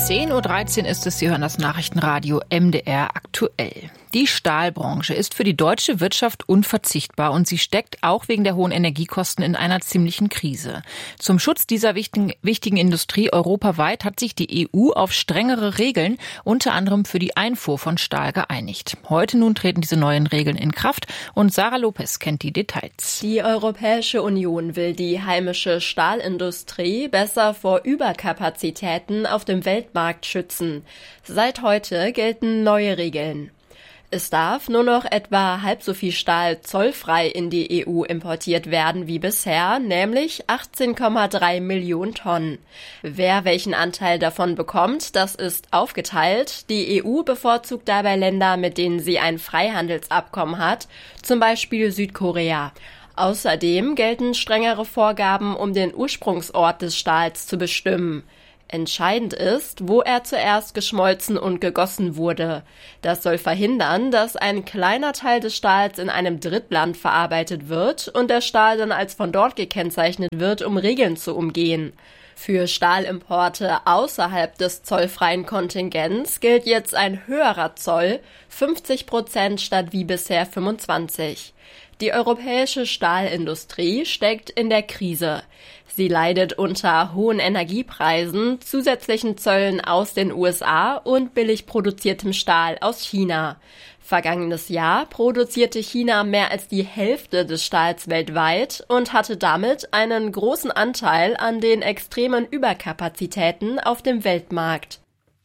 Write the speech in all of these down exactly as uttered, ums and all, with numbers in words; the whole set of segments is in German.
zehn Uhr dreizehn ist es, Sie hören das Nachrichtenradio M D R aktuell. Die Stahlbranche ist für die deutsche Wirtschaft unverzichtbar und sie steckt auch wegen der hohen Energiekosten in einer ziemlichen Krise. Zum Schutz dieser wichtigen, wichtigen Industrie europaweit hat sich die E U auf strengere Regeln, unter anderem für die Einfuhr von Stahl, geeinigt. Heute nun treten diese neuen Regeln in Kraft und Sarah Lopez kennt die Details. Die Europäische Union will die heimische Stahlindustrie besser vor Überkapazitäten auf dem Weltmarkt schützen. Seit heute gelten neue Regeln. Es darf nur noch etwa halb so viel Stahl zollfrei in die E U importiert werden wie bisher, nämlich achtzehn Komma drei Millionen Tonnen. Wer welchen Anteil davon bekommt, das ist aufgeteilt. Die E U bevorzugt dabei Länder, mit denen sie ein Freihandelsabkommen hat, zum Beispiel Südkorea. Außerdem gelten strengere Vorgaben, um den Ursprungsort des Stahls zu bestimmen. Entscheidend ist, wo er zuerst geschmolzen und gegossen wurde. Das soll verhindern, dass ein kleiner Teil des Stahls in einem Drittland verarbeitet wird und der Stahl dann als von dort gekennzeichnet wird, um Regeln zu umgehen. Für Stahlimporte außerhalb des zollfreien Kontingents gilt jetzt ein höherer Zoll, fünfzig Prozent statt wie bisher fünfundzwanzig. Die europäische Stahlindustrie steckt in der Krise. Sie leidet unter hohen Energiepreisen, zusätzlichen Zöllen aus den U S A und billig produziertem Stahl aus China. Vergangenes Jahr produzierte China mehr als die Hälfte des Stahls weltweit und hatte damit einen großen Anteil an den extremen Überkapazitäten auf dem Weltmarkt.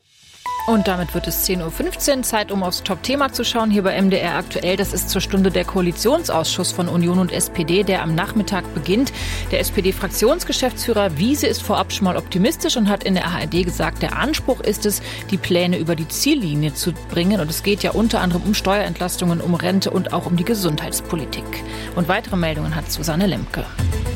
Und damit wird es zehn Uhr fünfzehn, Zeit, um aufs Top-Thema zu schauen, hier bei M D R aktuell. Das ist zur Stunde der Koalitionsausschuss von Union und S P D, der am Nachmittag beginnt. Der S P D-Fraktionsgeschäftsführer Wiese ist vorab schon mal optimistisch und hat in der A R D gesagt, der Anspruch ist es, die Pläne über die Ziellinie zu bringen. Und es geht ja unter anderem um Steuerentlastungen, um Rente und auch um die Gesundheitspolitik. Und weitere Meldungen hat Susanne Lemke.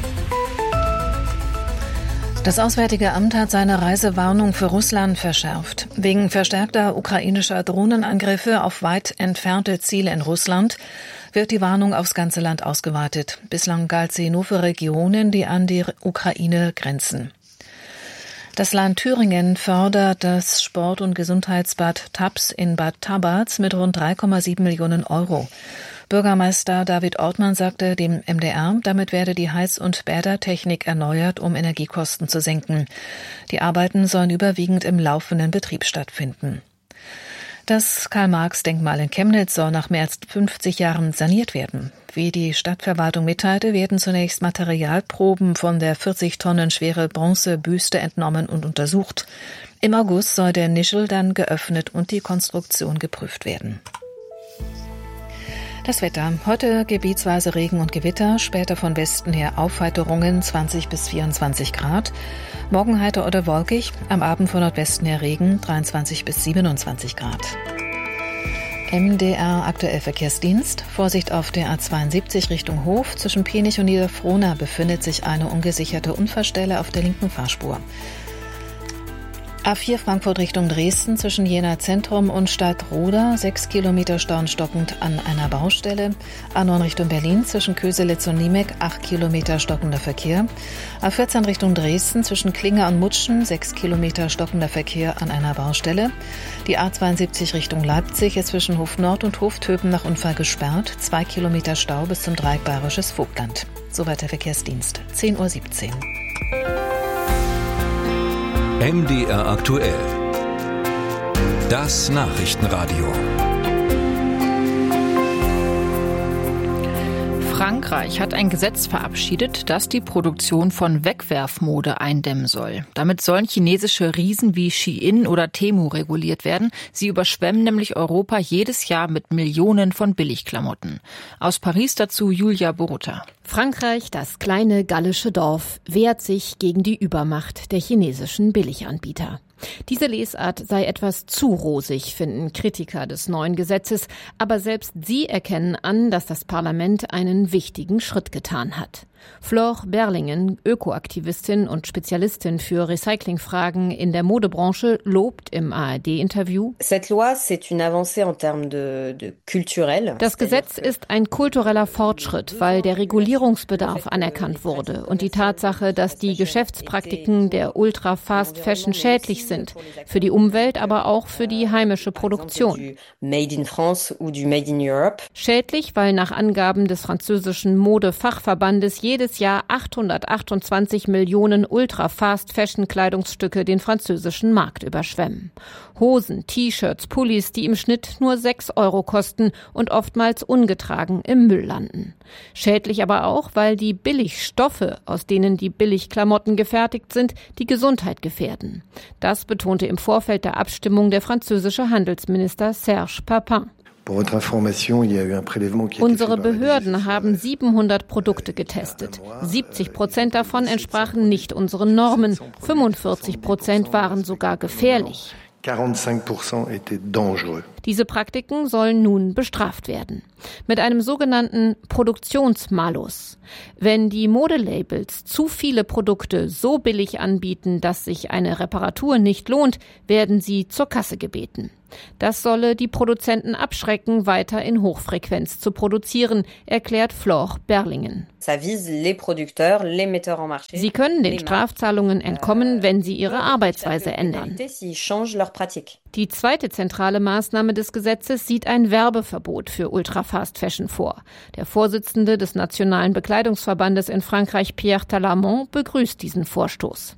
Das Auswärtige Amt hat seine Reisewarnung für Russland verschärft. Wegen verstärkter ukrainischer Drohnenangriffe auf weit entfernte Ziele in Russland wird die Warnung aufs ganze Land ausgeweitet. Bislang galt sie nur für Regionen, die an die Ukraine grenzen. Das Land Thüringen fördert das Sport- und Gesundheitsbad Taps in Bad Tabarz mit rund drei Komma sieben Millionen Euro. Bürgermeister David Ortmann sagte dem M D R, damit werde die Heiz- und Bädertechnik erneuert, um Energiekosten zu senken. Die Arbeiten sollen überwiegend im laufenden Betrieb stattfinden. Das Karl-Marx-Denkmal in Chemnitz soll nach mehr als fünfzig Jahren saniert werden. Wie die Stadtverwaltung mitteilte, werden zunächst Materialproben von der vierzig Tonnen schwere Bronzebüste entnommen und untersucht. Im August soll der Nischel dann geöffnet und die Konstruktion geprüft werden. Das Wetter. Heute gebietsweise Regen und Gewitter, später von Westen her Aufheiterungen, zwanzig bis vierundzwanzig Grad. Morgen heiter oder wolkig, am Abend von Nordwesten her Regen, dreiundzwanzig bis siebenundzwanzig Grad. M D R aktuell Verkehrsdienst. Vorsicht auf der A zweiundsiebzig Richtung Hof. Zwischen Penich und Niederfrohna befindet sich eine ungesicherte Unfallstelle auf der linken Fahrspur. A vier Frankfurt Richtung Dresden zwischen Jena Zentrum und Stadtroda, sechs Kilometer Stau stockend an einer Baustelle. A neun Richtung Berlin zwischen Köselitz und Niemek, acht Kilometer stockender Verkehr. A vierzehn Richtung Dresden zwischen Klinge und Mutschen, sechs Kilometer stockender Verkehr an einer Baustelle. Die A zweiundsiebzig Richtung Leipzig ist zwischen Hof Nord und Hof Töpen nach Unfall gesperrt, zwei Kilometer Stau bis zum Dreieck Bayerisches Vogtland. Soweit der Verkehrsdienst, zehn Uhr siebzehn. M D R aktuell. Das Nachrichtenradio. Frankreich hat ein Gesetz verabschiedet, das die Produktion von Wegwerfmode eindämmen soll. Damit sollen chinesische Riesen wie Shein oder Temu reguliert werden. Sie überschwemmen nämlich Europa jedes Jahr mit Millionen von Billigklamotten. Aus Paris dazu Julia Borutta. Frankreich, das kleine gallische Dorf, wehrt sich gegen die Übermacht der chinesischen Billiganbieter. Diese Lesart sei etwas zu rosig, finden Kritiker des neuen Gesetzes, aber selbst sie erkennen an, dass das Parlament einen wichtigen Schritt getan hat. Flore Berlingen, Ökoaktivistin und Spezialistin für Recyclingfragen in der Modebranche, lobt im A R D-Interview: Das Gesetz ist ein kultureller Fortschritt, weil der Regulierungsbedarf anerkannt wurde und die Tatsache, dass die Geschäftspraktiken der Ultra-Fast-Fashion schädlich sind, für die Umwelt, aber auch für die heimische Produktion. Schädlich, weil nach Angaben des französischen Modefachverbandes jedes Jahr achthundertachtundzwanzig Millionen Ultra-Fast-Fashion-Kleidungsstücke den französischen Markt überschwemmen. Hosen, T-Shirts, Pullis, die im Schnitt nur sechs Euro kosten und oftmals ungetragen im Müll landen. Schädlich aber auch, weil die Billigstoffe, aus denen die Billigklamotten gefertigt sind, die Gesundheit gefährden. Das betonte im Vorfeld der Abstimmung der französische Handelsminister Serge Papin. Unsere Behörden haben siebenhundert Produkte getestet. siebzig Prozent davon entsprachen nicht unseren Normen. fünfundvierzig Prozent waren sogar gefährlich. Diese Praktiken sollen nun bestraft werden. Mit einem sogenannten Produktionsmalus. Wenn die Modelabels zu viele Produkte so billig anbieten, dass sich eine Reparatur nicht lohnt, werden sie zur Kasse gebeten. Das solle die Produzenten abschrecken, weiter in Hochfrequenz zu produzieren, erklärt Flore Berlingen. Sie können den Strafzahlungen entkommen, wenn sie ihre Arbeitsweise ändern. Die zweite zentrale Maßnahme des Gesetzes sieht ein Werbeverbot für Ultra-Fast-Fashion vor. Der Vorsitzende des Nationalen Bekleidungsverbandes in Frankreich, Pierre Talamont, begrüßt diesen Vorstoß.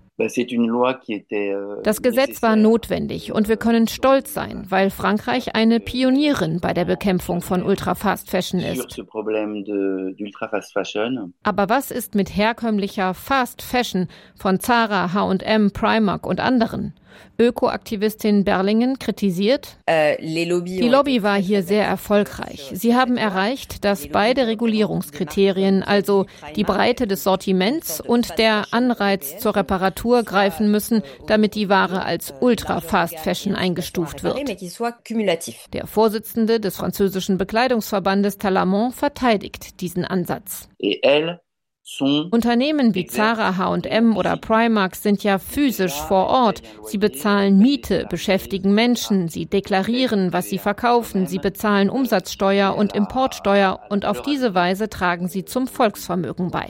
Das Gesetz war notwendig und wir können stolz sein, weil Frankreich eine Pionierin bei der Bekämpfung von Ultra-Fast-Fashion ist. Aber was ist mit herkömmlicher Fast-Fashion von Zara, H und M, Primark und anderen? Ökoaktivistin Berlingen kritisiert: Die Lobby war hier sehr erfolgreich. Sie haben erreicht, dass beide Regulierungskriterien, also die Breite des Sortiments und der Anreiz zur Reparatur, greifen müssen, damit die Ware als Ultra-Fast-Fashion eingestuft wird. Der Vorsitzende des französischen Bekleidungsverbandes Talamont verteidigt diesen Ansatz. Unternehmen wie Zara, H und M oder Primark sind ja physisch vor Ort. Sie bezahlen Miete, beschäftigen Menschen, sie deklarieren, was sie verkaufen, sie bezahlen Umsatzsteuer und Importsteuer und auf diese Weise tragen sie zum Volksvermögen bei.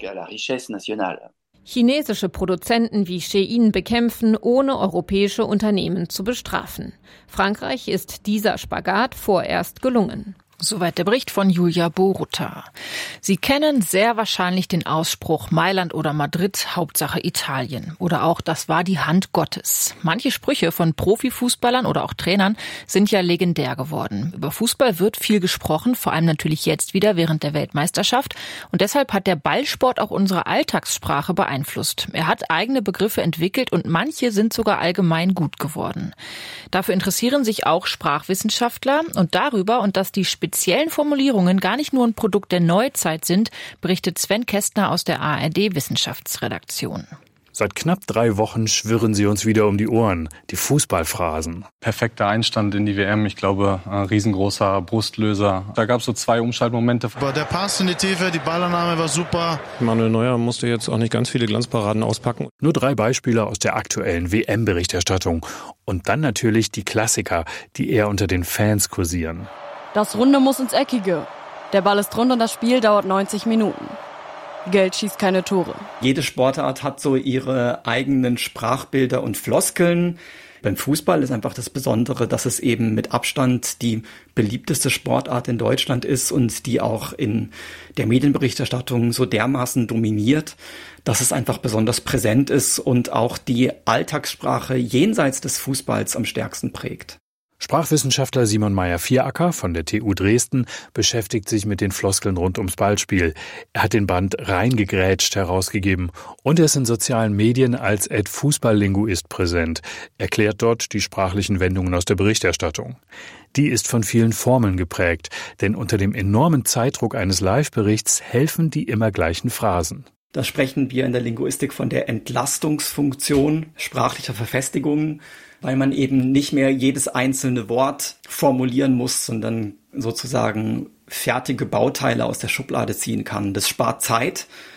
Chinesische Produzenten wie Shein bekämpfen, ohne europäische Unternehmen zu bestrafen. Frankreich ist dieser Spagat vorerst gelungen. Soweit der Bericht von Julia Boruta. Sie kennen sehr wahrscheinlich den Ausspruch Mailand oder Madrid, Hauptsache Italien. Oder auch das war die Hand Gottes. Manche Sprüche von Profifußballern oder auch Trainern sind ja legendär geworden. Über Fußball wird viel gesprochen, vor allem natürlich jetzt wieder während der Weltmeisterschaft. Und deshalb hat der Ballsport auch unsere Alltagssprache beeinflusst. Er hat eigene Begriffe entwickelt und manche sind sogar allgemein gut geworden. Dafür interessieren sich auch Sprachwissenschaftler und darüber und dass die speziellen Formulierungen gar nicht nur ein Produkt der Neuzeit sind, berichtet Sven Kästner aus der A R D-Wissenschaftsredaktion. Seit knapp drei Wochen schwirren sie uns wieder um die Ohren, die Fußballphrasen. Perfekter Einstand in die W M, ich glaube, ein riesengroßer Brustlöser. Da gab es so zwei Umschaltmomente. Aber der Pass in die Tiefe, die Ballannahme war super. Manuel Neuer musste jetzt auch nicht ganz viele Glanzparaden auspacken. Nur drei Beispiele aus der aktuellen W M-Berichterstattung. Und dann natürlich die Klassiker, die eher unter den Fans kursieren. Das Runde muss ins Eckige. Der Ball ist rund und das Spiel dauert neunzig Minuten. Geld schießt keine Tore. Jede Sportart hat so ihre eigenen Sprachbilder und Floskeln. Beim Fußball ist einfach das Besondere, dass es eben mit Abstand die beliebteste Sportart in Deutschland ist und die auch in der Medienberichterstattung so dermaßen dominiert, dass es einfach besonders präsent ist und auch die Alltagssprache jenseits des Fußballs am stärksten prägt. Sprachwissenschaftler Simon Meyer-Vieracker von der T U Dresden beschäftigt sich mit den Floskeln rund ums Ballspiel. Er hat den Band Reingegrätscht herausgegeben und er ist in sozialen Medien als Fußballlinguist präsent, erklärt dort die sprachlichen Wendungen aus der Berichterstattung. Die ist von vielen Formeln geprägt, denn unter dem enormen Zeitdruck eines Live-Berichts helfen die immer gleichen Phrasen. Da sprechen wir in der Linguistik von der Entlastungsfunktion sprachlicher Verfestigungen, weil man eben nicht mehr jedes einzelne Wort formulieren muss, sondern sozusagen fertige Bauteile aus der Schublade ziehen kann. Das spart Zeit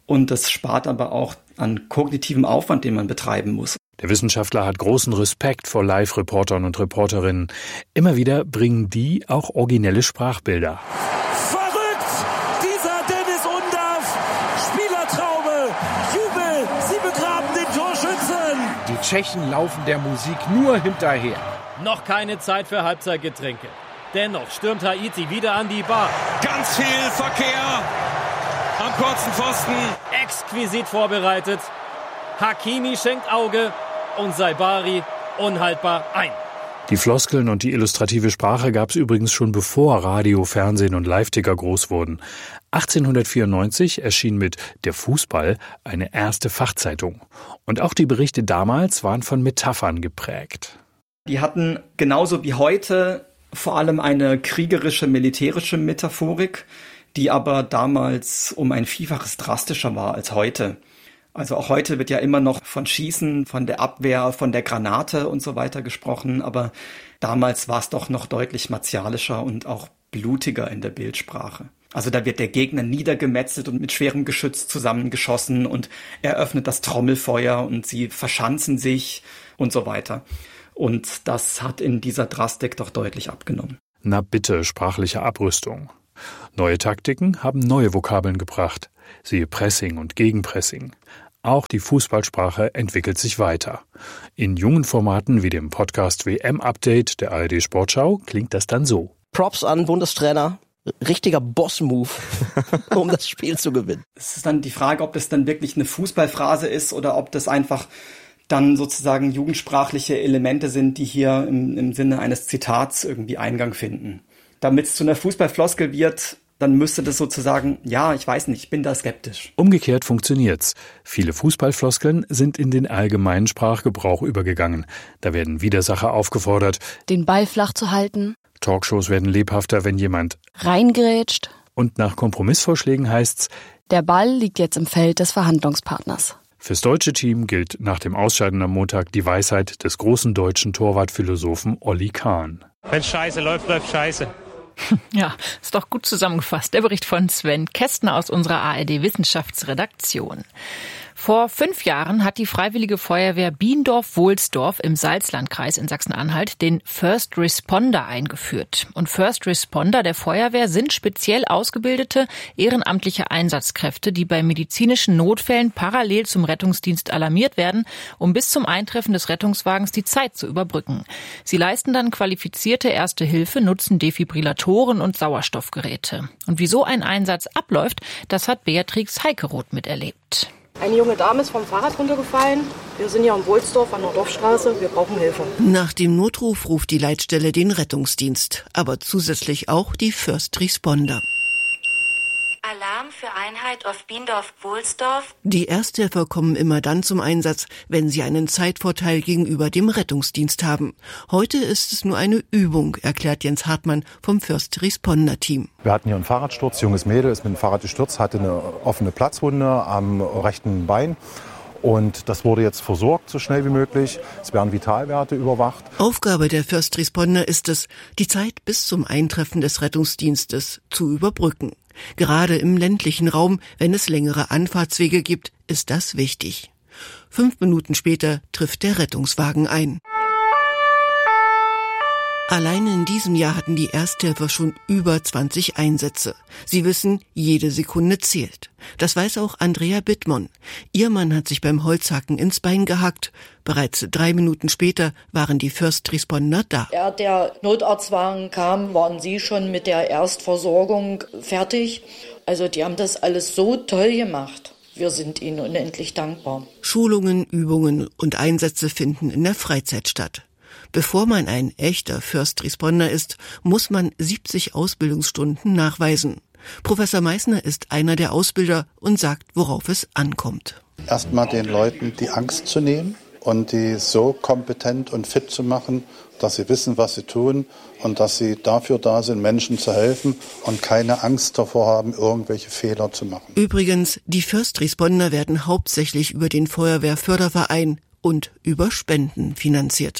und das spart aber auch an kognitivem Aufwand, den man betreiben muss. Der Wissenschaftler hat großen Respekt vor Live-Reportern und Reporterinnen. Immer wieder bringen die auch originelle Sprachbilder. Verrückt! Dieser Dennis Undav! Spielertraube! Jubel! Sie begraben den Torschützen! Die Tschechen laufen der Musik nur hinterher. Noch keine Zeit für Halbzeitgetränke. Dennoch stürmt Haiti wieder an die Bar. Ganz viel Verkehr am kurzen Pfosten. Exquisit vorbereitet. Hakimi schenkt Auge und Saibari unhaltbar ein. Die Floskeln und die illustrative Sprache gab es übrigens schon bevor Radio, Fernsehen und Live-Ticker groß wurden. achtzehnhundertvierundneunzig erschien mit Der Fußball eine erste Fachzeitung. Und auch die Berichte damals waren von Metaphern geprägt. Die hatten genauso wie heute vor allem eine kriegerische, militärische Metaphorik, die aber damals um ein Vielfaches drastischer war als heute. Also auch heute wird ja immer noch von Schießen, von der Abwehr, von der Granate und so weiter gesprochen, aber damals war es doch noch deutlich martialischer und auch blutiger in der Bildsprache. Also da wird der Gegner niedergemetzelt und mit schwerem Geschütz zusammengeschossen und eröffnet das Trommelfeuer und sie verschanzen sich und so weiter. Und das hat in dieser Drastik doch deutlich abgenommen. Na bitte, sprachliche Abrüstung. Neue Taktiken haben neue Vokabeln gebracht. Siehe Pressing und Gegenpressing. Auch die Fußballsprache entwickelt sich weiter. In jungen Formaten wie dem Podcast W M-Update der A R D Sportschau klingt das dann so. Props an Bundestrainer. Richtiger Boss-Move, um das Spiel zu gewinnen. Es ist dann die Frage, ob das dann wirklich eine Fußballphrase ist oder ob das einfach dann sozusagen jugendsprachliche Elemente sind, die hier im, im Sinne eines Zitats irgendwie Eingang finden. Damit es zu einer Fußballfloskel wird, dann müsste das sozusagen, ja, ich weiß nicht, ich bin da skeptisch. Umgekehrt funktioniert's. Viele Fußballfloskeln sind in den allgemeinen Sprachgebrauch übergegangen. Da werden Widersacher aufgefordert, den Ball flach zu halten. Talkshows werden lebhafter, wenn jemand reingrätscht. Und nach Kompromissvorschlägen heißt's, der Ball liegt jetzt im Feld des Verhandlungspartners. Fürs deutsche Team gilt nach dem Ausscheiden am Montag die Weisheit des großen deutschen Torwartphilosophen Olli Kahn. Wenn Scheiße läuft, läuft Scheiße. Ja, ist doch gut zusammengefasst. Der Bericht von Sven Kästner aus unserer A R D-Wissenschaftsredaktion. Vor fünf Jahren hat die Freiwillige Feuerwehr Biendorf-Wohlsdorf im Salzlandkreis in Sachsen-Anhalt den First Responder eingeführt. Und First Responder der Feuerwehr sind speziell ausgebildete ehrenamtliche Einsatzkräfte, die bei medizinischen Notfällen parallel zum Rettungsdienst alarmiert werden, um bis zum Eintreffen des Rettungswagens die Zeit zu überbrücken. Sie leisten dann qualifizierte Erste Hilfe, nutzen Defibrillatoren und Sauerstoffgeräte. Und wie so ein Einsatz abläuft, das hat Beatrix Heikeroth miterlebt. Eine junge Dame ist vom Fahrrad runtergefallen. Wir sind hier am Wohlsdorf an der Dorfstraße. Wir brauchen Hilfe. Nach dem Notruf ruft die Leitstelle den Rettungsdienst, aber zusätzlich auch die First Responder. Alarm für Einheit auf Biendorf-Wohlsdorf. Die Ersthelfer kommen immer dann zum Einsatz, wenn sie einen Zeitvorteil gegenüber dem Rettungsdienst haben. Heute ist es nur eine Übung, erklärt Jens Hartmann vom First Responder Team. Wir hatten hier einen Fahrradsturz, junges Mädel ist mit dem Fahrrad gestürzt, hatte eine offene Platzwunde am rechten Bein. Und das wurde jetzt versorgt, so schnell wie möglich. Es werden Vitalwerte überwacht. Aufgabe der First Responder ist es, die Zeit bis zum Eintreffen des Rettungsdienstes zu überbrücken. Gerade im ländlichen Raum, wenn es längere Anfahrtswege gibt, ist das wichtig. Fünf Minuten später trifft der Rettungswagen ein. Allein in diesem Jahr hatten die Ersthelfer schon über zwanzig Einsätze. Sie wissen, jede Sekunde zählt. Das weiß auch Andrea Bittmann. Ihr Mann hat sich beim Holzhacken ins Bein gehackt. Bereits drei Minuten später waren die First Responder da. Ja, der Notarztwagen kam, waren sie schon mit der Erstversorgung fertig. Also die haben das alles so toll gemacht. Wir sind ihnen unendlich dankbar. Schulungen, Übungen und Einsätze finden in der Freizeit statt. Bevor man ein echter First Responder ist, muss man siebzig Ausbildungsstunden nachweisen. Professor Meissner ist einer der Ausbilder und sagt, worauf es ankommt. Erstmal den Leuten die Angst zu nehmen und die so kompetent und fit zu machen, dass sie wissen, was sie tun und dass sie dafür da sind, Menschen zu helfen und keine Angst davor haben, irgendwelche Fehler zu machen. Übrigens, die First Responder werden hauptsächlich über den Feuerwehrförderverein und über Spenden finanziert.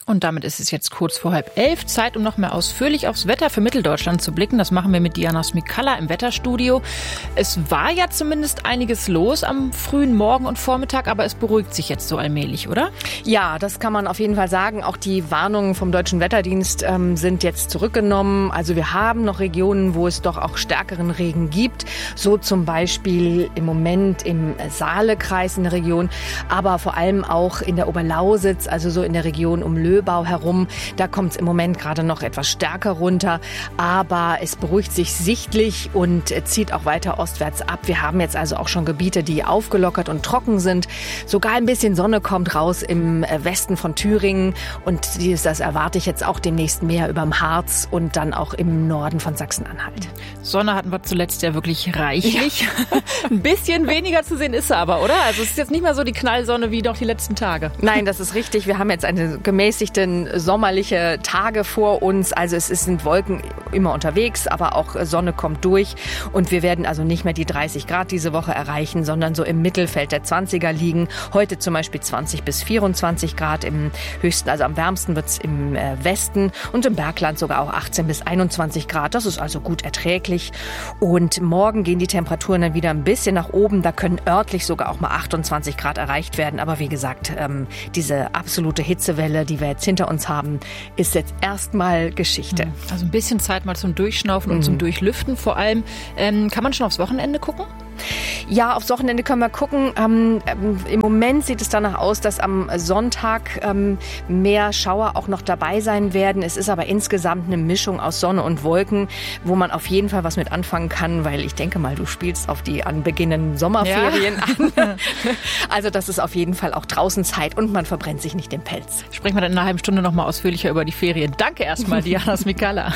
Und damit ist es jetzt kurz vor halb elf. Zeit, um noch mehr ausführlich aufs Wetter für Mitteldeutschland zu blicken. Das machen wir mit Diana Smikalla im Wetterstudio. Es war ja zumindest einiges los am frühen Morgen und Vormittag, aber es beruhigt sich jetzt so allmählich, oder? Ja, das kann man auf jeden Fall sagen. Auch die Warnungen vom Deutschen Wetterdienst ähm, sind jetzt zurückgenommen. Also wir haben noch Regionen, wo es doch auch stärkeren Regen gibt. So zum Beispiel im Moment im Saalekreis in der Region, aber vor allem auch in der Oberlausitz, also so in der Region um Löwen. Bau herum. Da kommt es im Moment gerade noch etwas stärker runter, aber es beruhigt sich sichtlich und zieht auch weiter ostwärts ab. Wir haben jetzt also auch schon Gebiete, die aufgelockert und trocken sind. Sogar ein bisschen Sonne kommt raus im Westen von Thüringen und das erwarte ich jetzt auch demnächst mehr über dem Harz und dann auch im Norden von Sachsen-Anhalt. Sonne hatten wir zuletzt ja wirklich reichlich. Ja. Ein bisschen weniger zu sehen ist sie aber, oder? Also es ist jetzt nicht mehr so die Knallsonne wie noch die letzten Tage. Nein, das ist richtig. Wir haben jetzt eine gemäßigte sommerliche Tage vor uns. Also es sind Wolken immer unterwegs, aber auch Sonne kommt durch. Und wir werden also nicht mehr die dreißig Grad diese Woche erreichen, sondern so im Mittelfeld der zwanziger liegen. Heute zum Beispiel zwanzig bis vierundzwanzig Grad im höchsten, also am wärmsten wird es im Westen und im Bergland sogar auch achtzehn bis einundzwanzig Grad. Das ist also gut erträglich. Und morgen gehen die Temperaturen dann wieder ein bisschen nach oben. Da können örtlich sogar auch mal achtundzwanzig Grad erreicht werden. Aber wie gesagt, ähm, diese absolute Hitzewelle, die wir jetzt hinter uns haben, ist jetzt erstmal Geschichte. Also ein bisschen Zeit mal zum Durchschnaufen mhm. und zum Durchlüften vor allem. Ähm, kann man schon aufs Wochenende gucken? Ja, aufs Wochenende können wir gucken. Ähm, Im Moment sieht es danach aus, dass am Sonntag ähm, mehr Schauer auch noch dabei sein werden. Es ist aber insgesamt eine Mischung aus Sonne und Wolken, wo man auf jeden Fall was mit anfangen kann, weil ich denke mal, du spielst auf die anbeginnenden Sommerferien ja. an. Also das ist auf jeden Fall auch draußen Zeit und man verbrennt sich nicht den Pelz. Sprechen wir dann in einer halben Stunde noch mal ausführlicher über die Ferien. Danke erstmal, Diana Smikalla.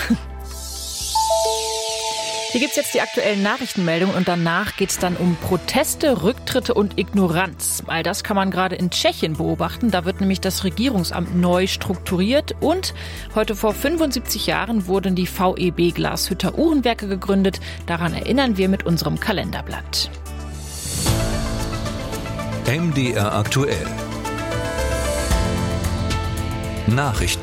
Hier gibt's jetzt die aktuellen Nachrichtenmeldungen und danach geht's dann um Proteste, Rücktritte und Ignoranz. All das kann man gerade in Tschechien beobachten. Da wird nämlich das Regierungsamt neu strukturiert und heute vor fünfundsiebzig Jahren wurden die V E B Glashütter Uhrenwerke gegründet. Daran erinnern wir mit unserem Kalenderblatt. M D R aktuell. Nachrichten.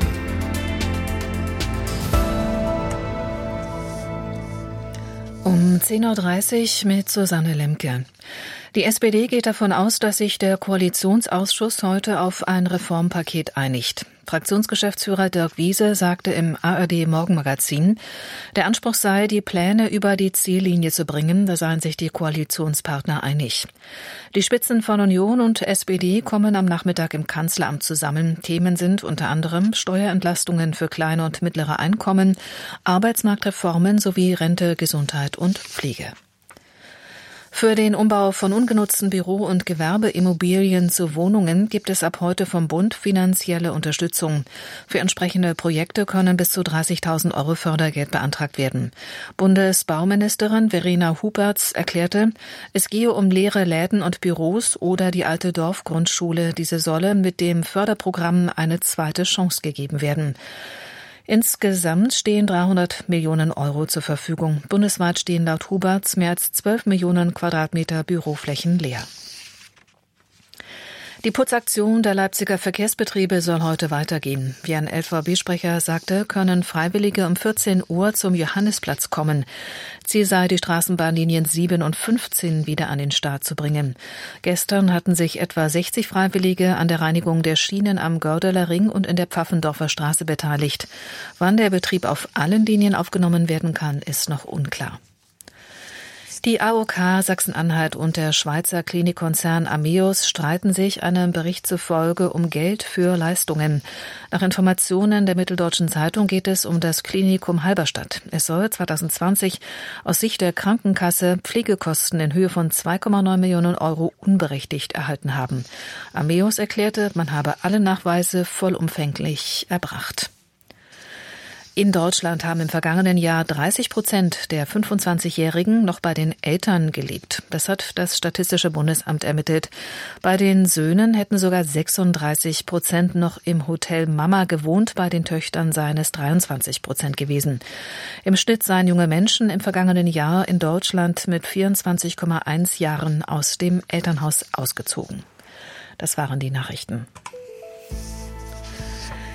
Um zehn Uhr dreißig mit Susanne Lemke. Die S P D geht davon aus, dass sich der Koalitionsausschuss heute auf ein Reformpaket einigt. Fraktionsgeschäftsführer Dirk Wiese sagte im A R D-Morgenmagazin, der Anspruch sei, die Pläne über die Ziellinie zu bringen, da seien sich die Koalitionspartner einig. Die Spitzen von Union und S P D kommen am Nachmittag im Kanzleramt zusammen. Themen sind unter anderem Steuerentlastungen für kleine und mittlere Einkommen, Arbeitsmarktreformen sowie Rente, Gesundheit und Pflege. Für den Umbau von ungenutzten Büro- und Gewerbeimmobilien zu Wohnungen gibt es ab heute vom Bund finanzielle Unterstützung. Für entsprechende Projekte können bis zu dreißigtausend Euro Fördergeld beantragt werden. Bundesbauministerin Verena Huberts erklärte, es gehe um leere Läden und Büros oder die alte Dorfgrundschule. Diese solle mit dem Förderprogramm eine zweite Chance gegeben werden. Insgesamt stehen dreihundert Millionen Euro zur Verfügung. Bundesweit stehen laut Huberts mehr als zwölf Millionen Quadratmeter Büroflächen leer. Die Putzaktion der Leipziger Verkehrsbetriebe soll heute weitergehen. Wie ein L V B-Sprecher sagte, können Freiwillige um vierzehn Uhr zum Johannisplatz kommen. Ziel sei, die Straßenbahnlinien sieben und fünfzehn wieder an den Start zu bringen. Gestern hatten sich etwa sechzig Freiwillige an der Reinigung der Schienen am Gördeler Ring und in der Pfaffendorfer Straße beteiligt. Wann der Betrieb auf allen Linien aufgenommen werden kann, ist noch unklar. Die A O K Sachsen-Anhalt und der Schweizer Klinikkonzern Ameos streiten sich einem Bericht zufolge um Geld für Leistungen. Nach Informationen der Mitteldeutschen Zeitung geht es um das Klinikum Halberstadt. Es soll zwanzig zwanzig aus Sicht der Krankenkasse Pflegekosten in Höhe von zwei Komma neun Millionen Euro unberechtigt erhalten haben. Ameos erklärte, man habe alle Nachweise vollumfänglich erbracht. In Deutschland haben im vergangenen Jahr dreißig Prozent der fünfundzwanzigjährigen noch bei den Eltern gelebt. Das hat das Statistische Bundesamt ermittelt. Bei den Söhnen hätten sogar sechsunddreißig Prozent noch im Hotel Mama gewohnt. Bei den Töchtern seien es dreiundzwanzig Prozent gewesen. Im Schnitt seien junge Menschen im vergangenen Jahr in Deutschland mit vierundzwanzig Komma eins Jahren aus dem Elternhaus ausgezogen. Das waren die Nachrichten.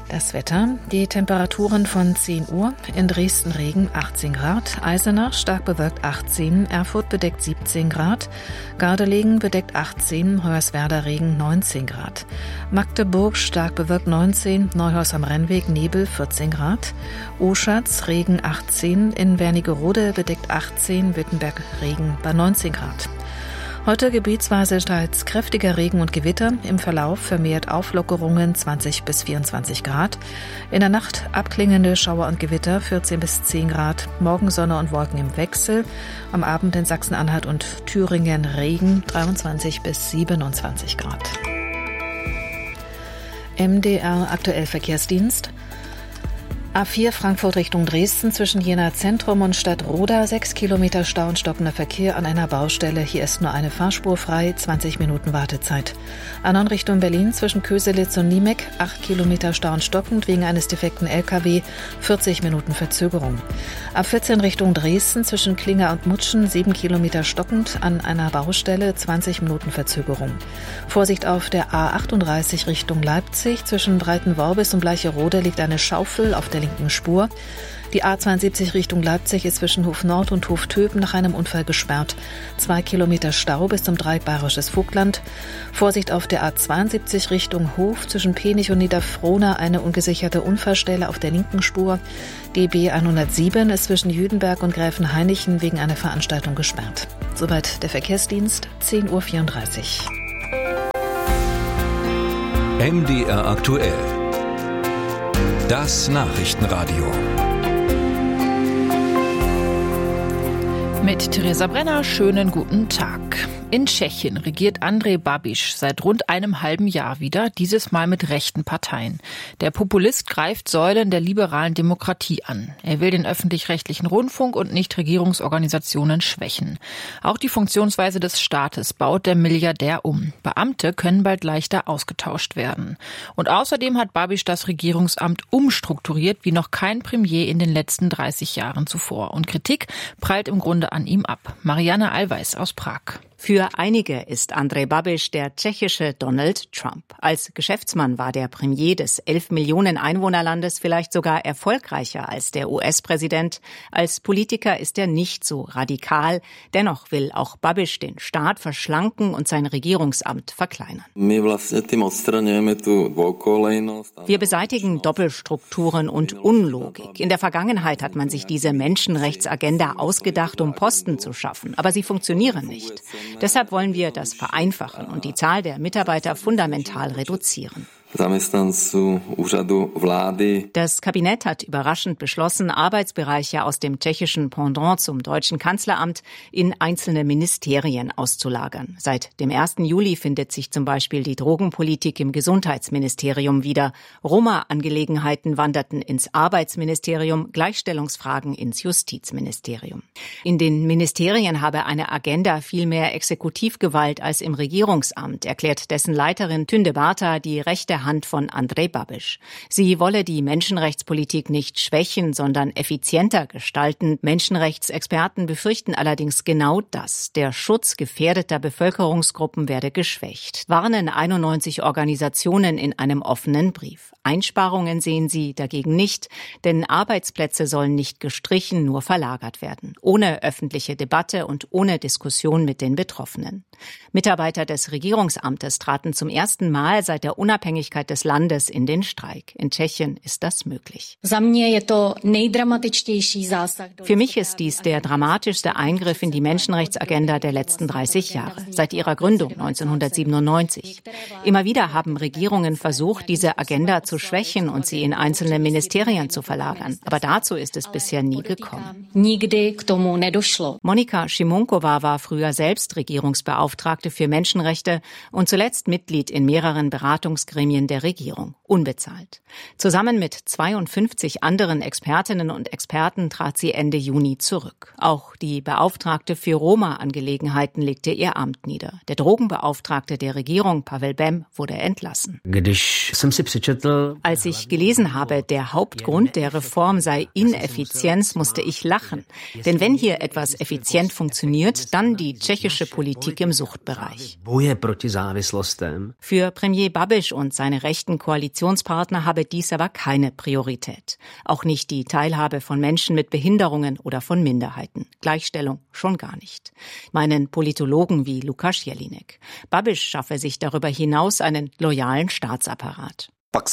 Das Wetter, die Temperaturen von zehn Uhr, in Dresden Regen achtzehn Grad, Eisenach stark bewölkt achtzehn, Erfurt bedeckt siebzehn Grad, Gardelegen bedeckt achtzehn, Hoyerswerda Regen neunzehn Grad, Magdeburg stark bewölkt neunzehn, Neuhaus am Rennweg Nebel vierzehn Grad, Oschatz Regen achtzehn, in Wernigerode bedeckt achtzehn, Wittenberg Regen bei neunzehn Grad. Heute gebietsweise teils kräftiger Regen und Gewitter, im Verlauf vermehrt Auflockerungen zwanzig bis vierundzwanzig Grad. In der Nacht abklingende Schauer und Gewitter vierzehn bis zehn Grad, morgen Sonne und Wolken im Wechsel. Am Abend in Sachsen-Anhalt und Thüringen Regen dreiundzwanzig bis siebenundzwanzig Grad. M D R Aktuell Verkehrsdienst. A vier Frankfurt Richtung Dresden zwischen Jena Zentrum und Stadtroda. Sechs Kilometer Stau und stockender Verkehr an einer Baustelle. Hier ist nur eine Fahrspur frei, zwanzig Minuten Wartezeit. A neun Richtung Berlin zwischen Köselitz und Niemek. Acht Kilometer Stau und stockend wegen eines defekten L K W. vierzig Minuten Verzögerung. A vierzehn Richtung Dresden zwischen Klinger und Mutschen. Sieben Kilometer stockend an einer Baustelle. zwanzig Minuten Verzögerung. Vorsicht auf der A achtunddreißig Richtung Leipzig. Zwischen Breitenworbis und Bleicherode liegt eine Schaufel auf der linken Spur. Die A zweiundsiebzig Richtung Leipzig ist zwischen Hof Nord und Hof Töben nach einem Unfall gesperrt. Zwei Kilometer Stau bis zum Dreieck Bayerisches Vogtland. Vorsicht auf der A zweiundsiebzig Richtung Hof zwischen Penich und Niederfrohna eine ungesicherte Unfallstelle auf der linken Spur. Die B hundertsieben ist zwischen Jüdenberg und Gräfenhainichen wegen einer Veranstaltung gesperrt. Soweit der Verkehrsdienst, zehn Uhr vierunddreißig. M D R aktuell. Das Nachrichtenradio. Mit Theresa Brenner, schönen guten Tag. In Tschechien regiert Andrej Babiš seit rund einem halben Jahr wieder, dieses Mal mit rechten Parteien. Der Populist greift Säulen der liberalen Demokratie an. Er will den öffentlich-rechtlichen Rundfunk und Nichtregierungsorganisationen schwächen. Auch die Funktionsweise des Staates baut der Milliardär um. Beamte können bald leichter ausgetauscht werden. Und außerdem hat Babiš das Regierungsamt umstrukturiert, wie noch kein Premier in den letzten dreißig Jahren zuvor. Und Kritik prallt im Grunde an ihm ab. Marianne Allweis aus Prag. Für einige ist Andrej Babiš der tschechische Donald Trump. Als Geschäftsmann war der Premier des elf Millionen Einwohnerlandes vielleicht sogar erfolgreicher als der U S-Präsident. Als Politiker ist er nicht so radikal. Dennoch will auch Babiš den Staat verschlanken und sein Regierungsamt verkleinern. Wir beseitigen Doppelstrukturen und Unlogik. In der Vergangenheit hat man sich diese Menschenrechtsagenda ausgedacht, um Posten zu schaffen. Aber sie funktionieren nicht. Deshalb wollen wir das vereinfachen und die Zahl der Mitarbeiter fundamental reduzieren. Das Kabinett hat überraschend beschlossen, Arbeitsbereiche aus dem tschechischen Pendant zum deutschen Kanzleramt in einzelne Ministerien auszulagern. Seit dem ersten Juli findet sich zum Beispiel die Drogenpolitik im Gesundheitsministerium wieder. Roma-Angelegenheiten wanderten ins Arbeitsministerium, Gleichstellungsfragen ins Justizministerium. In den Ministerien habe eine Agenda viel mehr Exekutivgewalt als im Regierungsamt, erklärt dessen Leiterin Tünde Barta die rechte Hand von Andrej Babiš. Sie wolle die Menschenrechtspolitik nicht schwächen, sondern effizienter gestalten. Menschenrechtsexperten befürchten allerdings genau das. Der Schutz gefährdeter Bevölkerungsgruppen werde geschwächt, warnen einundneunzig Organisationen in einem offenen Brief. Einsparungen sehen sie dagegen nicht, denn Arbeitsplätze sollen nicht gestrichen, nur verlagert werden. Ohne öffentliche Debatte und ohne Diskussion mit den Betroffenen. Mitarbeiter des Regierungsamtes traten zum ersten Mal seit der Unabhängigkeit des Landes in den Streik. In Tschechien ist das möglich. Für mich ist dies der dramatischste Eingriff in die Menschenrechtsagenda der letzten dreißig Jahre, seit ihrer Gründung neunzehnhundertsiebenundneunzig. Immer wieder haben Regierungen versucht, diese Agenda zu schwächen und sie in einzelne Ministerien zu verlagern. Aber dazu ist es bisher nie gekommen. Monika Šimunkova war früher selbst Regierungsbeauftragte für Menschenrechte und zuletzt Mitglied in mehreren Beratungsgremien der Regierung, unbezahlt. Zusammen mit zweiundfünfzig anderen Expertinnen und Experten trat sie Ende Juni zurück. Auch die Beauftragte für Roma-Angelegenheiten legte ihr Amt nieder. Der Drogenbeauftragte der Regierung, Pavel Bem, wurde entlassen. Als ich gelesen habe, der Hauptgrund der Reform sei Ineffizienz, musste ich lachen. Denn wenn hier etwas effizient funktioniert, dann die tschechische Politik im Suchtbereich. Für Premier Babiš und seine seine rechten Koalitionspartner habe dies aber keine Priorität. Auch nicht die Teilhabe von Menschen mit Behinderungen oder von Minderheiten. Gleichstellung schon gar nicht. Meinen Politologen wie Lukas Jelinek. Babiš schaffe sich darüber hinaus einen loyalen Staatsapparat.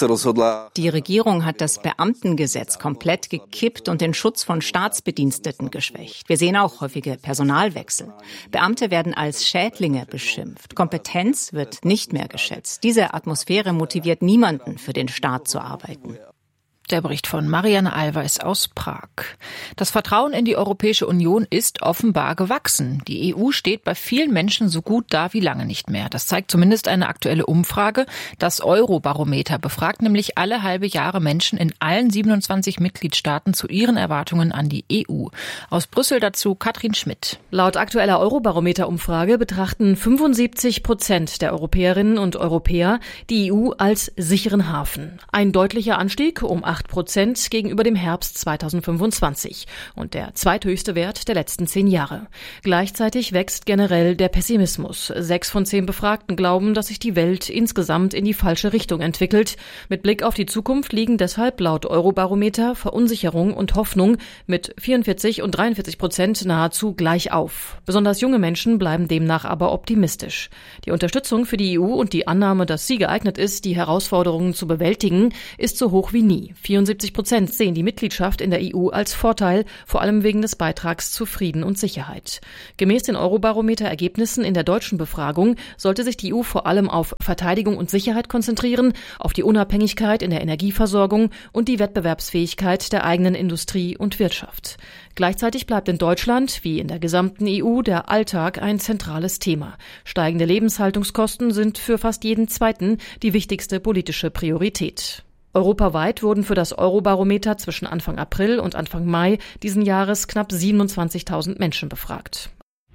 Die Regierung hat das Beamtengesetz komplett gekippt und den Schutz von Staatsbediensteten geschwächt. Wir sehen auch häufige Personalwechsel. Beamte werden als Schädlinge beschimpft. Kompetenz wird nicht mehr geschätzt. Diese Atmosphäre motiviert niemanden, für den Staat zu arbeiten. Der Bericht von Marianne Alweis aus Prag. Das Vertrauen in die Europäische Union ist offenbar gewachsen. Die E U steht bei vielen Menschen so gut da wie lange nicht mehr. Das zeigt zumindest eine aktuelle Umfrage. Das Eurobarometer befragt nämlich alle halbe Jahre Menschen in allen siebenundzwanzig Mitgliedstaaten zu ihren Erwartungen an die E U. Aus Brüssel dazu Katrin Schmidt. Laut aktueller Eurobarometer-Umfrage betrachten fünfundsiebzig Prozent der Europäerinnen und Europäer die E U als sicheren Hafen. Ein deutlicher Anstieg um acht Prozent gegenüber dem Herbst zweitausendfünfundzwanzig und der zweithöchste Wert der letzten zehn Jahre. Gleichzeitig wächst generell der Pessimismus. Sechs von zehn Befragten glauben, dass sich die Welt insgesamt in die falsche Richtung entwickelt. Mit Blick auf die Zukunft liegen deshalb laut Eurobarometer Verunsicherung und Hoffnung mit vierundvierzig und dreiundvierzig Prozent nahezu gleich auf. Besonders junge Menschen bleiben demnach aber optimistisch. Die Unterstützung für die E U und die Annahme, dass sie geeignet ist, die Herausforderungen zu bewältigen, ist so hoch wie nie. vierundsiebzig Prozent sehen die Mitgliedschaft in der E U als Vorteil, vor allem wegen des Beitrags zu Frieden und Sicherheit. Gemäß den Eurobarometer-Ergebnissen in der deutschen Befragung sollte sich die E U vor allem auf Verteidigung und Sicherheit konzentrieren, auf die Unabhängigkeit in der Energieversorgung und die Wettbewerbsfähigkeit der eigenen Industrie und Wirtschaft. Gleichzeitig bleibt in Deutschland, wie in der gesamten E U, der Alltag ein zentrales Thema. Steigende Lebenshaltungskosten sind für fast jeden Zweiten die wichtigste politische Priorität. Europaweit wurden für das Eurobarometer zwischen Anfang April und Anfang Mai diesen Jahres knapp siebenundzwanzigtausend Menschen befragt.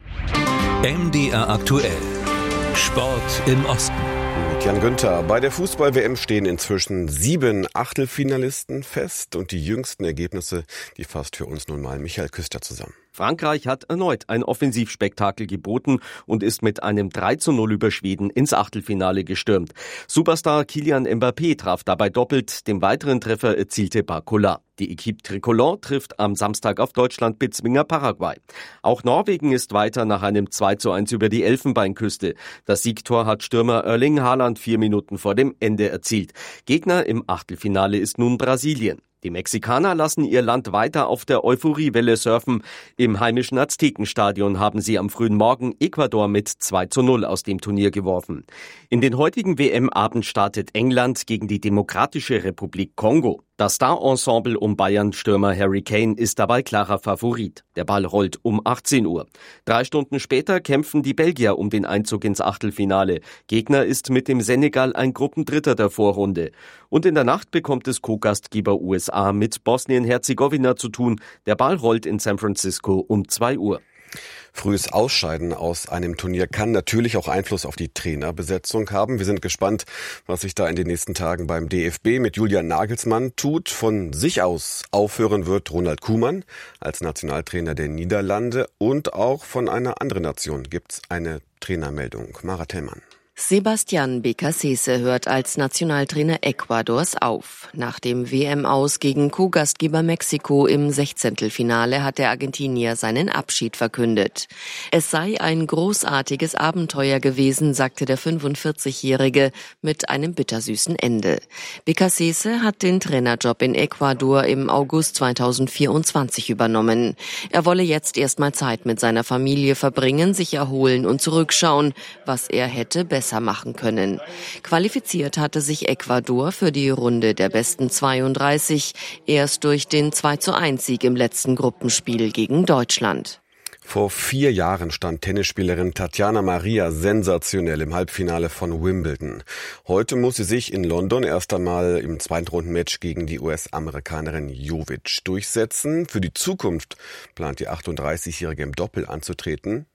M D R aktuell. Sport im Osten. Mit Jan Günther. Bei der Fußball-W M stehen inzwischen sieben Achtelfinalisten fest und die jüngsten Ergebnisse, die fasst für uns nun mal Michael Küster zusammen. Frankreich hat erneut ein Offensivspektakel geboten und ist mit einem drei zu null über Schweden ins Achtelfinale gestürmt. Superstar Kylian Mbappé traf dabei doppelt, den weiteren Treffer erzielte Barcola. Die Equipe Tricolore trifft am Samstag auf Deutschland-Bezwinger Paraguay. Auch Norwegen ist weiter nach einem zwei zu eins über die Elfenbeinküste. Das Siegtor hat Stürmer Erling Haaland vier Minuten vor dem Ende erzielt. Gegner im Achtelfinale ist nun Brasilien. Die Mexikaner lassen ihr Land weiter auf der Euphoriewelle surfen. Im heimischen Aztekenstadion haben sie am frühen Morgen Ecuador mit zwei zu null aus dem Turnier geworfen. In den heutigen W M-Abend startet England gegen die Demokratische Republik Kongo. Das Star-Ensemble um Bayern-Stürmer Harry Kane ist dabei klarer Favorit. Der Ball rollt um achtzehn Uhr. Drei Stunden später kämpfen die Belgier um den Einzug ins Achtelfinale. Gegner ist mit dem Senegal ein Gruppendritter der Vorrunde. Und in der Nacht bekommt es Co-Gastgeber U S A mit Bosnien-Herzegowina zu tun. Der Ball rollt in San Francisco um zwei Uhr. Frühes Ausscheiden aus einem Turnier kann natürlich auch Einfluss auf die Trainerbesetzung haben. Wir sind gespannt, was sich da in den nächsten Tagen beim D F B mit Julian Nagelsmann tut. Von sich aus aufhören wird Ronald Koeman als Nationaltrainer der Niederlande. Und auch von einer anderen Nation gibt's eine Trainermeldung. Mara Tellmann. Sebastián Beccacece hört als Nationaltrainer Ecuadors auf. Nach dem W M-Aus gegen Co-Gastgeber Mexiko im Sechzehntelfinale hat der Argentinier seinen Abschied verkündet. Es sei ein großartiges Abenteuer gewesen, sagte der fünfundvierzigjährige mit einem bittersüßen Ende. Beccacece hat den Trainerjob in Ecuador im August zweitausendvierundzwanzig übernommen. Er wolle jetzt erstmal Zeit mit seiner Familie verbringen, sich erholen und zurückschauen, was er hätte besser machen können. Qualifiziert hatte sich Ecuador für die Runde der besten zweiunddreißig, erst durch den zwei zu eins Sieg im letzten Gruppenspiel gegen Deutschland. Vor vier Jahren stand Tennisspielerin Tatjana Maria sensationell im Halbfinale von Wimbledon. Heute muss sie sich in London erst einmal im Zweitrundenmatch gegen die U S-Amerikanerin Jovic durchsetzen. Für die Zukunft plant die achtunddreißigjährige im Doppel anzutreten.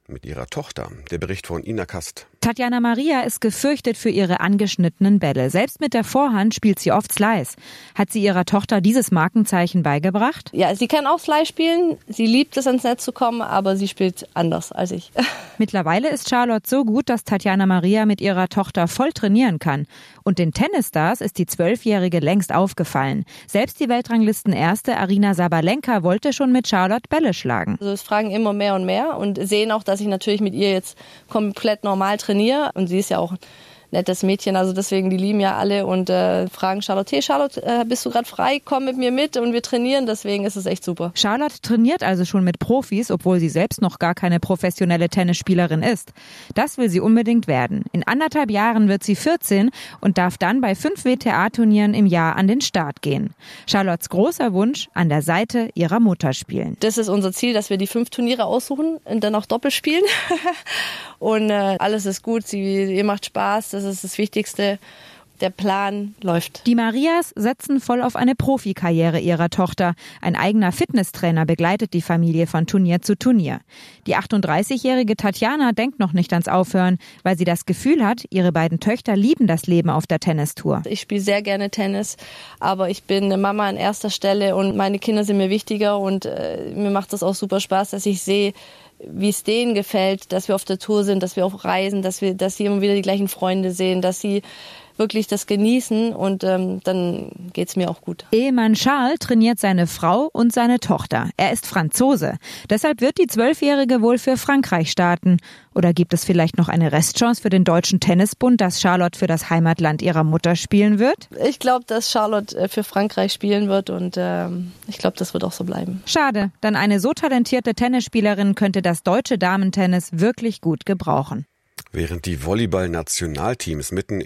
mit ihrer Tochter. Der Bericht von Ina Kast. Tatjana Maria ist gefürchtet für ihre angeschnittenen Bälle. Selbst mit der Vorhand spielt sie oft Slice. Hat sie ihrer Tochter dieses Markenzeichen beigebracht? Ja, sie kann auch Slice spielen. Sie liebt es, ans Netz zu kommen, aber sie spielt anders als ich. Mittlerweile ist Charlotte so gut, dass Tatjana Maria mit ihrer Tochter voll trainieren kann. Und den Tennisstars ist die Zwölfjährige längst aufgefallen. Selbst die Weltranglistenerste Aryna Sabalenka wollte schon mit Charlotte Bälle schlagen. Also es fragen immer mehr und mehr und sehen auch, dass ich natürlich mit ihr jetzt komplett normal trainiere. Und sie ist ja auch ein nettes Mädchen, also deswegen, die lieben ja alle und äh, fragen Charlotte, hey Charlotte, äh, bist du gerade frei? Komm mit mir mit und wir trainieren, deswegen ist es echt super. Charlotte trainiert also schon mit Profis, obwohl sie selbst noch gar keine professionelle Tennisspielerin ist. Das will sie unbedingt werden. In anderthalb Jahren wird sie vierzehn und darf dann bei fünf W T A-Turnieren im Jahr an den Start gehen. Charlottes großer Wunsch, an der Seite ihrer Mutter spielen. Das ist unser Ziel, dass wir die fünf Turniere aussuchen und dann auch Doppel spielen. Und äh, alles ist gut, sie, ihr macht Spaß, das ist das Wichtigste. Der Plan läuft. Die Marias setzen voll auf eine Profikarriere ihrer Tochter. Ein eigener Fitnesstrainer begleitet die Familie von Turnier zu Turnier. Die achtunddreißigjährige Tatjana denkt noch nicht ans Aufhören, weil sie das Gefühl hat, ihre beiden Töchter lieben das Leben auf der Tennistour. Ich spiele sehr gerne Tennis, aber ich bin eine Mama an erster Stelle und meine Kinder sind mir wichtiger und äh, mir macht das auch super Spaß, dass ich sehe, wie es denen gefällt, dass wir auf der Tour sind, dass wir auch reisen, dass wir, dass sie immer wieder die gleichen Freunde sehen, dass sie wirklich das genießen und ähm, dann geht's mir auch gut. Ehemann Charles trainiert seine Frau und seine Tochter. Er ist Franzose. Deshalb wird die Zwölfjährige wohl für Frankreich starten. Oder gibt es vielleicht noch eine Restchance für den Deutschen Tennisbund, dass Charlotte für das Heimatland ihrer Mutter spielen wird? Ich glaube, dass Charlotte für Frankreich spielen wird und ähm, ich glaube, das wird auch so bleiben. Schade, denn eine so talentierte Tennisspielerin könnte das deutsche Damentennis wirklich gut gebrauchen. Während die Volleyball-Nationalteams mitten